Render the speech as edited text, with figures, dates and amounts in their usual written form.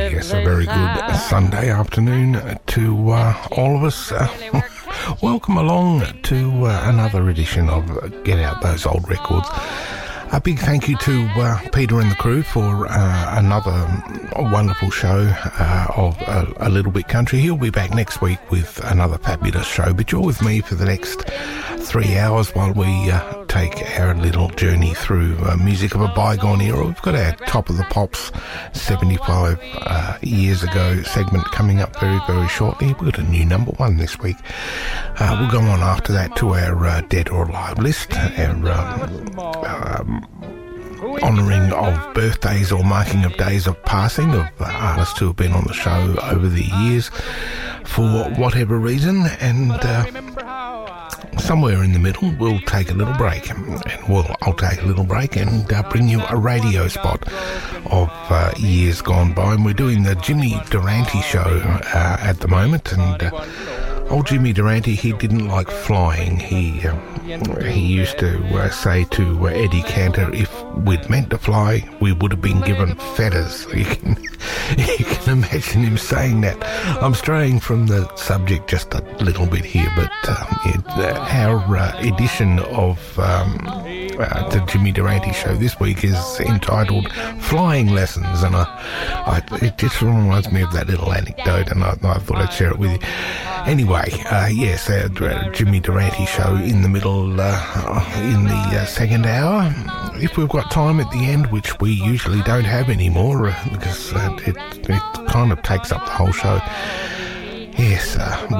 Yes, a very good Sunday afternoon to all of us. Welcome along to another edition of Get Out Those Old Records. A big thank you to Peter and the crew for another wonderful show of A Little Bit Country. He'll be back next week with another fabulous show, but you're with me for the next 3 hours while we take our little journey through music of a bygone era. We've got our Top of the Pops 75 years ago segment coming up very, very shortly. We've got a new number one this week. We'll go on after that to our Dead or Alive list, our honouring of birthdays or marking of days of passing of artists who have been on the show over the years for whatever reason, and somewhere in the middle we'll take a little break, and I'll take a little break and bring you a radio spot of years gone by. And we're doing the Jimmy Durante show at the moment, and old Jimmy Durante, he didn't like flying. He used to say to Eddie Cantor, if we'd meant to fly, we would have been given feathers. You can imagine him saying that. I'm straying from the subject just a little bit here, but our edition of the Jimmy Durante show this week is entitled Flying Lessons, and it just reminds me of that little anecdote, and I thought I'd share it with you. Anyway, yes, our Jimmy Durante show in the middle, in the second hour. If we've got time at the end, which we usually don't have anymore, because it kind of takes up the whole show. Yes,